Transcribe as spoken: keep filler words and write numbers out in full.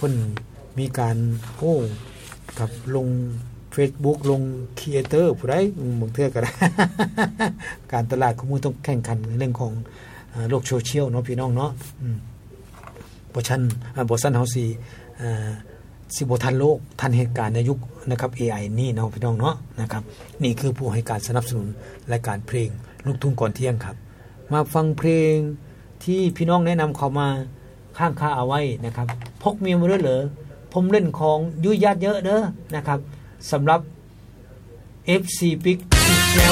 พิ่นมีการโอ้กับลง Facebook ลงครีเอเตอร์ผู้ใดบางเทื่อก็ได้ การตลาดข้อมูลต้องแข่งขันในเรื่องของโลกโซเชียลเนาะพี่น้องเนาะอืมบ่ชันบ่ซันเฮาสิเอ่อสิบ่ทันโลกทันเหตุการณ์ในยุคนะครับ เอ ไอ นี่เนาะพี่น้องเนาะนะครับนี่คือผู้ให้การสนับสนุนรายการเพลงลูกทุ่งก่อนเที่ยงครับมาฟังเพลงที่พี่น้องแนะนำเข้ามาข้างคาเอาไว้นะครับพกเมียมาด้วยเหรอผมเล่นของยุ่ยยาดเยอะเด้อนะครับสำหรับ เอฟ ซี Pick